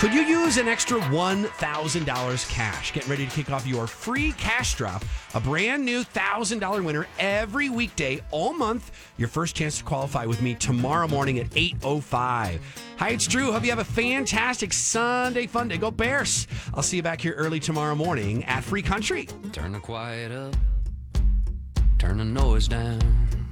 Could you use an extra $1,000 cash? Getting ready to kick off your free cash drop. A brand new $1,000 winner every weekday all month. Your first chance to qualify with me tomorrow morning at 8:05. Hi, it's Drew. Hope you have a fantastic Sunday fun day. Go Bears. I'll see you back here early tomorrow morning at Free Country. Turn the quiet up. Turn the noise down.